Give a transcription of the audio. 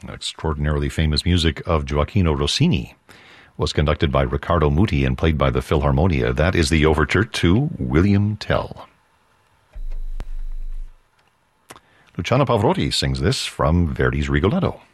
Extraordinarily famous music of Gioacchino Rossini was conducted by Riccardo Muti and played by the Philharmonia. That is the overture to William Tell. Luciano Pavarotti sings this from Verdi's Rigoletto.